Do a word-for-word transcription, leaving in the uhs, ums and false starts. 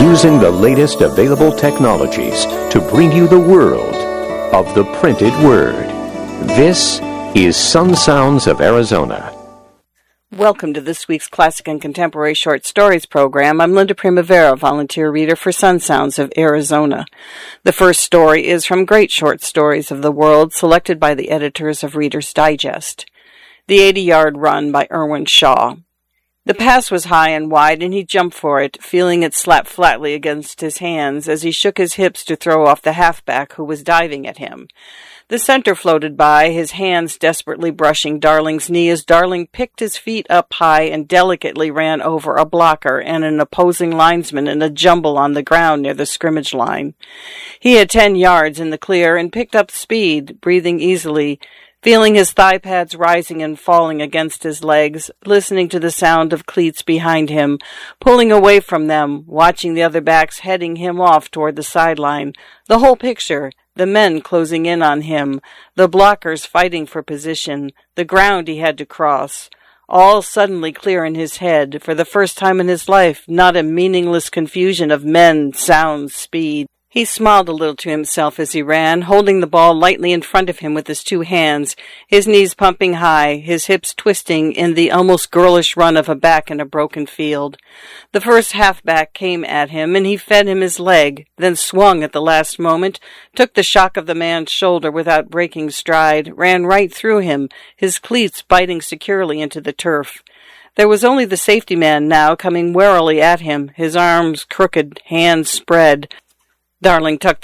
using the latest available technologies to bring you the world of the printed word. This is Sun Sounds of Arizona. Welcome to this week's Classic and Contemporary Short Stories program. I'm Linda Primavera, volunteer reader for Sun Sounds of Arizona. The first story is from Great Short Stories of the World, selected by the editors of Reader's Digest. The eighty-yard Run by Irwin Shaw. The pass was high and wide, and he jumped for it, feeling it slap flatly against his hands as he shook his hips to throw off the halfback who was diving at him. The center floated by, his hands desperately brushing Darling's knee as Darling picked his feet up high and delicately ran over a blocker and an opposing linesman in a jumble on the ground near the scrimmage line. He had ten yards in the clear and picked up speed, breathing easily, feeling his thigh pads rising and falling against his legs, listening to the sound of cleats behind him, pulling away from them, watching the other backs heading him off toward the sideline. The whole picture, the men closing in on him, the blockers fighting for position, the ground he had to cross, all suddenly clear in his head, for the first time in his life, not a meaningless confusion of men, sounds, speed. He smiled a little to himself as he ran, holding the ball lightly in front of him with his two hands, his knees pumping high, his hips twisting in the almost girlish run of a back in a broken field. The first halfback came at him, and he fed him his leg, then swung at the last moment, took the shock of the man's shoulder without breaking stride, ran right through him, his cleats biting securely into the turf. There was only the safety man now coming warily at him, his arms crooked, hands spread. Darling tucked